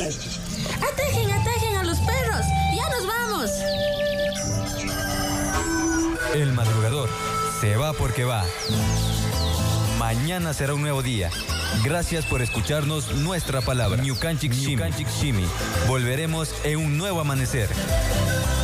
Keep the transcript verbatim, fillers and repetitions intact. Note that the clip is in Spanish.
Atajen, atajen a los perros. ¡Ya nos vamos! El madrugador se va porque va. Mañana será un nuevo día. Gracias por escucharnos nuestra palabra. Ñukanchik Shimi. Volveremos en un nuevo amanecer.